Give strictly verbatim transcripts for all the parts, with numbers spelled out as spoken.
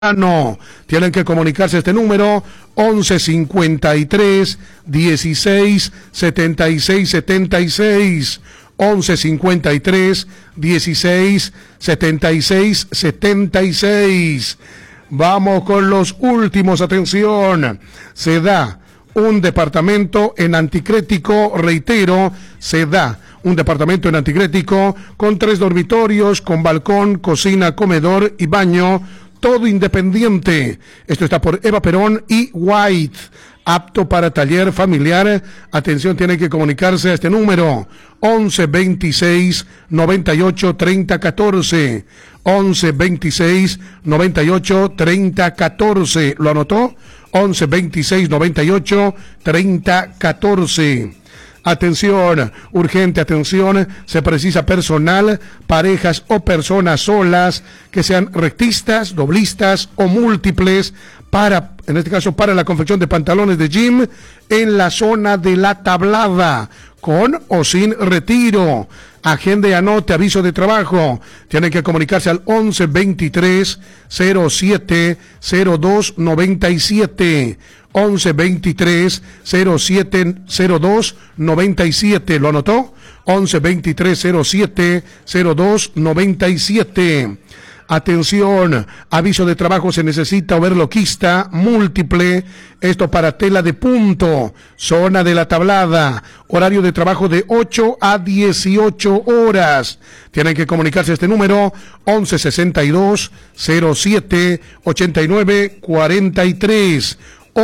No, tienen que comunicarse a este número once cincuenta y tres dieciséis setenta y seis setenta y seis, once cincuenta y tres dieciséis setenta y seis setenta y seis. Vamos con los últimos, atención, se da un departamento en Anticrético, reitero, se da un departamento en Anticrético con tres dormitorios, con balcón, cocina, comedor y baño, todo independiente. Esto está por Eva Perón y White, apto para taller familiar. Atención, tiene que comunicarse a este número once veintiséis noventa y ocho treinta catorce, once veintiséis noventa y ocho treinta catorce. ¿Lo anotó? once veintiséis noventa y ocho treinta catorce. Atención, urgente atención, se precisa personal, parejas o personas solas que sean rectistas, doblistas o múltiples para, en este caso, para la confección de pantalones de gym en la zona de La Tablada, con o sin retiro. Agenda y anote, aviso de trabajo. Tienen que comunicarse al once veintitrés cero siete cero dos noventa y siete. once veintitrés cero siete cero dos noventa y siete. ¿Lo anotó? once veintitrés cero siete cero dos noventa y siete. Atención, aviso de trabajo, se necesita overloquista múltiple, esto para tela de punto, zona de La Tablada, horario de trabajo de ocho a dieciocho horas. Tienen que comunicarse a este número once sesenta y dos cero siete ochenta y nueve cuarenta y tres.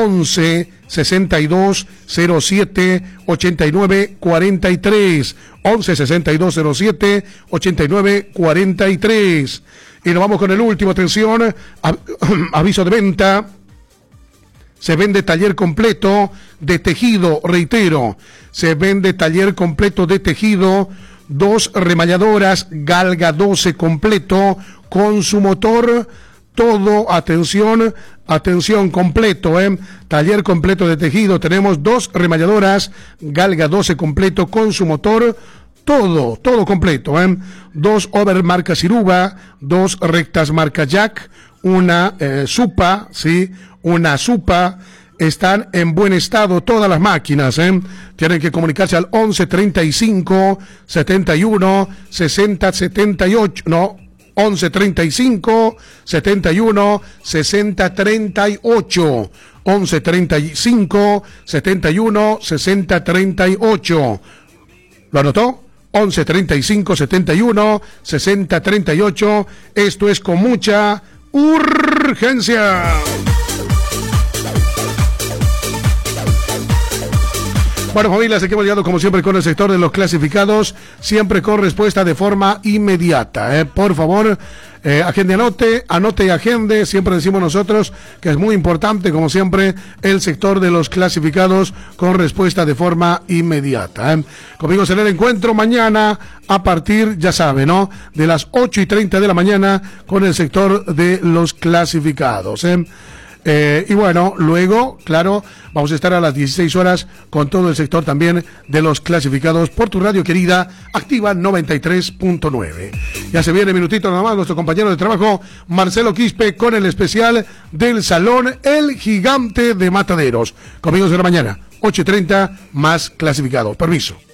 once sesenta y dos cero siete ochenta y nueve cuarenta y tres, once sesenta y dos cero siete ochenta y nueve cuarenta y tres. Y nos vamos con el último, atención, aviso de venta. Se vende taller completo de tejido, reitero, se vende taller completo de tejido, dos remalladoras Galga doce completo con su motor, todo, atención, atención, completo, ¿eh? Taller completo de tejido, tenemos dos remalladoras Galga doce completo con su motor, todo, todo completo, ¿eh? Dos over marca Ciruba, dos rectas marca Jack, una eh, Supa, ¿sí? Una Supa, están en buen estado todas las máquinas, ¿eh? Tienen que comunicarse al once treinta y cinco setenta y uno sesenta setenta y ocho, no, once treinta y cinco setenta y uno sesenta treinta y ocho, once treinta y cinco setenta y uno sesenta treinta y ocho. ¿Lo anotó? once treinta y cinco setenta y uno sesenta treinta y ocho. Esto es con mucha urgencia. Bueno, familias, aquí hemos llegado como siempre con el sector de los clasificados, siempre con respuesta de forma inmediata. ¿eh? Por favor, eh, agende, anote, anote y agende. Siempre decimos nosotros que es muy importante, como siempre, el sector de los clasificados con respuesta de forma inmediata. ¿eh? Conmigo será el encuentro mañana a partir, ya sabe, ¿no? De las ocho y treinta de la mañana con el sector de los clasificados. ¿eh? Eh, y bueno, luego, claro, vamos a estar a las dieciséis horas con todo el sector también de los clasificados por tu radio querida, Activa noventa y tres punto nueve. Ya se viene minutito nada más nuestro compañero de trabajo, Marcelo Quispe, con el especial del Salón El Gigante de Mataderos. Conmigo será mañana, ocho y treinta, más clasificados. Permiso.